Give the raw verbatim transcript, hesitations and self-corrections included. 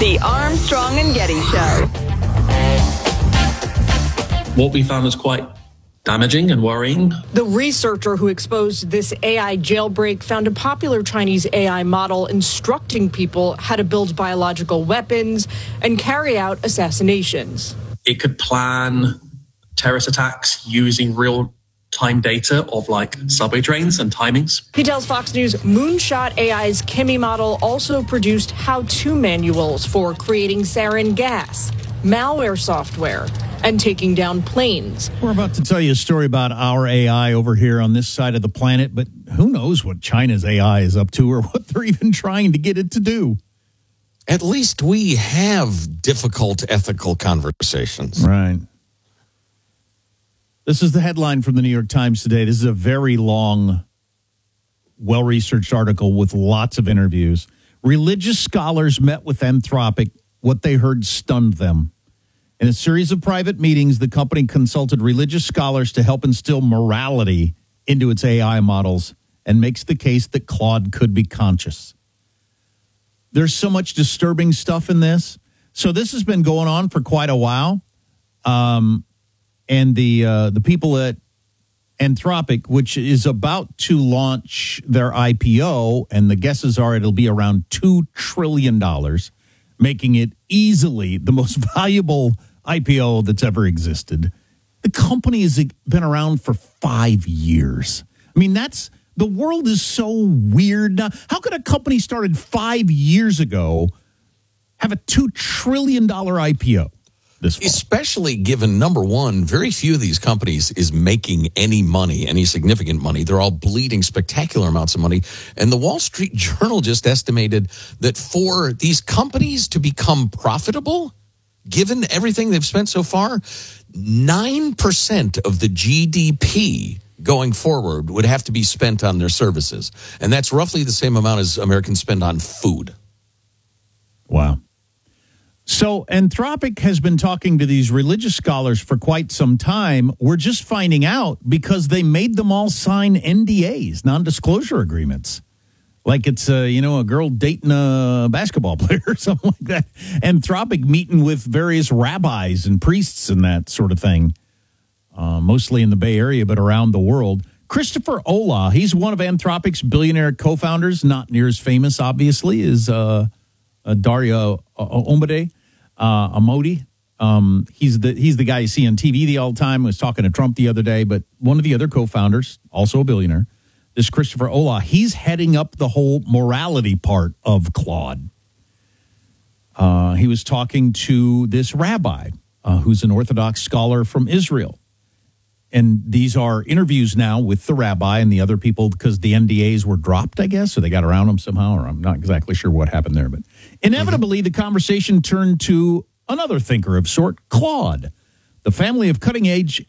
The Armstrong and Getty Show. What we found was quite damaging and worrying. The researcher who exposed this A I jailbreak found a popular Chinese A I model instructing people how to build biological weapons and carry out assassinations. It could plan terrorist attacks using real-time data of like subway trains and timings. He tells Fox News Moonshot A I's Kimi model also produced how-to manuals for creating sarin gas, malware software, and taking down planes. We're about to tell you a story about our A I over here on this side of the planet, but who knows what China's A I is up to or what they're even trying to get it to do. At least we have difficult ethical conversations. Right. This is the headline from the New York Times today. This is a very long, well-researched article with lots of interviews. Religious scholars met with Anthropic. What they heard stunned them. In a series of private meetings, the company consulted religious scholars to help instill morality into its A I models and makes the case that Claude could be conscious. There's so much disturbing stuff in this. So this has been going on for quite a while. Um, and the uh, the people at Anthropic, which is about to launch their I P O, and the guesses are it'll be around two trillion dollars, making it easily the most valuable I P O that's ever existed. The company has been around for five years. I mean, that's the world is so weird now. How could a company started five years ago have a two trillion dollars I P O this fall? Especially given, number one, very few of these companies is making any money, any significant money. They're all bleeding spectacular amounts of money. And the Wall Street Journal just estimated that for these companies to become profitable, given everything they've spent so far, nine percent of the G D P going forward would have to be spent on their services. And that's roughly the same amount as Americans spend on food. Wow. So Anthropic has been talking to these religious scholars for quite some time. We're just finding out because they made them all sign N D As, non-disclosure agreements. Like it's, uh, you know, a girl dating a basketball player or something like that. Anthropic meeting with various rabbis and priests and that sort of thing, uh, mostly in the Bay Area, but around the world. Christopher Olah, he's one of Anthropic's billionaire co-founders, not near as famous, obviously, as uh, uh, Dario Amodei. Uh, Amodei. Um, he's the he's the guy you see on T V the all the time. I was talking to Trump the other day, but one of the other co-founders, also a billionaire, this Christopher Olah, he's heading up the whole morality part of Claude. Uh, he was talking to this rabbi uh, who's an Orthodox scholar from Israel. And these are interviews now with the rabbi and the other people because the N D As were dropped, I guess, or they got around them somehow, or I'm not exactly sure what happened there. But inevitably, mm-hmm. the conversation turned to another thinker of sort, Claude. The family of cutting-edge